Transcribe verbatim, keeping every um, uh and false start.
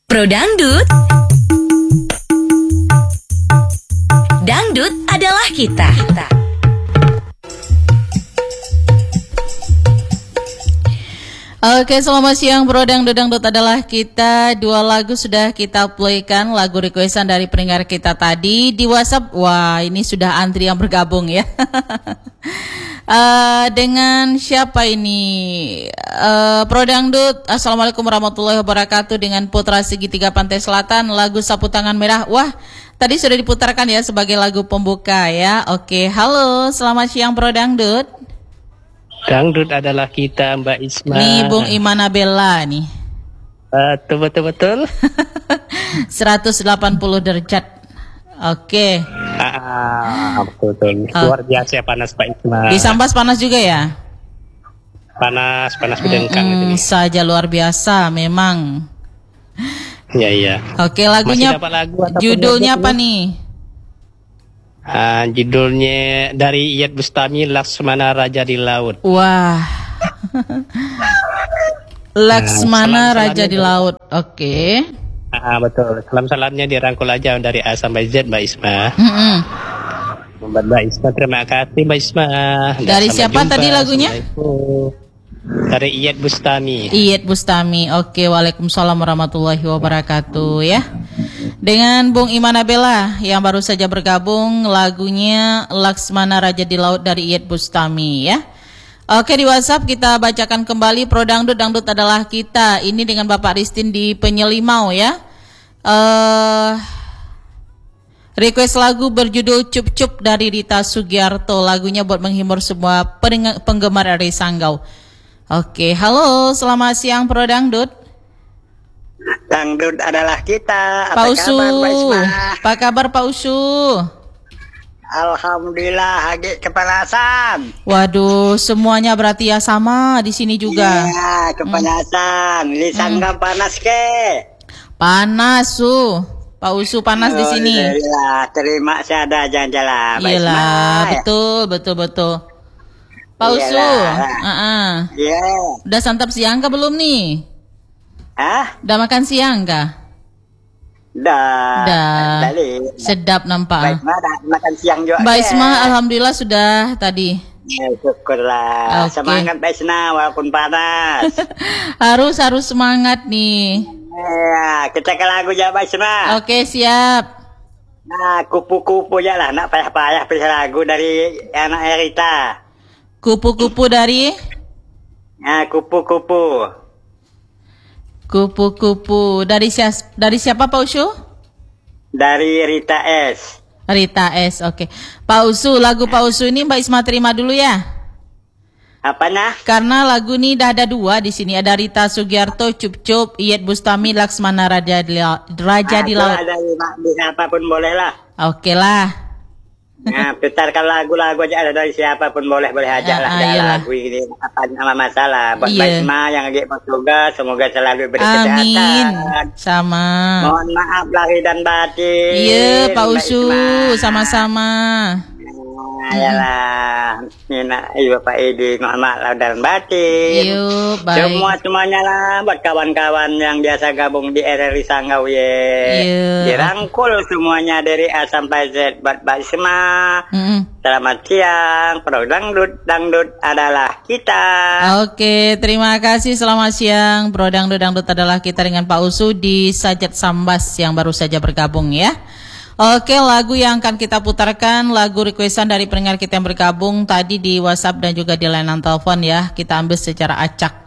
Pro Dangdut. Dangdut adalah kita. kita. Oke, selamat siang Bro. Dangdut Dangdut adalah kita. Dua lagu sudah kita playkan, lagu requestan dari pendengar kita tadi di WhatsApp. Wah, ini sudah antri yang bergabung ya. uh, dengan siapa ini? Uh, Pro Dangdut. Assalamualaikum warahmatullahi wabarakatuh. Dengan Putra Segitiga Pantai Selatan, lagu Sapu Tangan Merah. Wah, tadi sudah diputarkan ya sebagai lagu pembuka ya. Oke, halo, selamat siang Pro Dangdut. Dangdut adalah kita, Mbak Isma. Nih Bung Imana Bella nih. Betul betul betul. seratus delapan puluh derajat. Oke. Ah, betul. Luar biasa panas Pak Isma. Di Sambas panas juga ya? Panas, panas berdengkang hmm, itu. Saja luar biasa memang. Iya iya. Oke, lagunya lagu judulnya apa nih? Uh, judulnya dari Iyeth Bustami, Laksmana Raja di Laut. Wah. Laksmana nah, Raja di Laut. Oke. Okay. Ah, betul. Salam-salamnya dirangkul aja dari A sampai Z Mbak Isma. Mm-hmm. Mbak Isma, terima kasih Mbak Isma. Dari siapa jumpa tadi lagunya? Dari Iyeth Bustami. Iyeth Bustami. Oke, okay. Waalaikumsalam warahmatullahi wabarakatuh ya. Dengan Bung Imana Bella yang baru saja bergabung, lagunya Laksmana Raja di Laut dari Iyeth Bustami ya. Oke, di WhatsApp kita bacakan kembali Pro Dangdut, Dangdut adalah kita. Ini dengan Bapak Ristin di Penyelimau ya. Uh, request lagu berjudul Cup Cup dari Rita Sugiarto. Lagunya buat menghibur semua penggemar dari Sanggau. Oke, halo, selamat siang Pro Dangdut. Dangdut adalah kita. Apa Pak Usu, kabar, Pak Isma? Apa kabar Pak Usu? Alhamdulillah, lagi kepanasan. Waduh, semuanya berarti ya sama di sini juga. Iya, kepanasan. Hmm. Di Sanggau hmm. panas ke? Panas su, Pak Usu panas oh, di sini. Iya, terima saja jalan-jalan. Iyalah, betul, betul, betul. Pak Usu, uh-uh. yeah. Udah santap siang kah belum nih? Hah? Udah makan siang kah? Dah. Dah. Sedap nampak. Mbak Isma dah makan siang juga. Mbak Isma alhamdulillah sudah tadi. Ya, syukurlah. Okay. Semangat Mbak Isma walaupun panas. harus harus semangat nih. Ya, kita ke lagu ya Mbak Isma. Oke, siap. Nah, kupu-kupu ya lah, nak payah-payah pilih lagu dari anak Erita. Kupu-kupu dari? Nah, kupu-kupu. Kupu-kupu dari siapa? Dari siapa Pak Usu? Dari Rita S. Rita S, oke. Okay. Pak Usu, lagu Pak Usu ini Mbak Isma terima dulu ya. Apanya? Karena lagu ini dah ada dua di sini. Ada Rita Sugiarto, Cup Cup, Iyeth Bustami, Laksmana Raja di Laut. Raja di Laut. Ada siapapun boleh lah. Oke okay lah. Nah, putarkan lagu-lagu aja ada dari siapapun boleh boleh aja lah. Ah, lagu ini apa nama masalah buat iya. Mbak Isma yang lagi bertugas semoga selalu beri Amin. kesehatan. Sama. Mohon maaf lahir dan batin. Iya Pak Usu, sama-sama. Nah, yalah, Nina, ibu Pak Edi, mohon maaf lahir dan batin. Iya, baik. Semua semuanya lah buat kawan-kawan yang biasa gabung di R R I Sanggau ye. Iya. Dirangkul semuanya dari A sampai Z buat Mbak Isma. Mm-hmm. Selamat siang, Pro Dangdut, Dangdut adalah kita. Oke, terima kasih. Selamat siang, Pro Dangdut, Dangdut adalah kita dengan Pak Usu di Sajat Sambas yang baru saja bergabung ya. Oke, lagu yang akan kita putarkan, lagu requestan dari pendengar kita yang bergabung tadi di WhatsApp dan juga di layanan telepon ya. Kita ambil secara acak.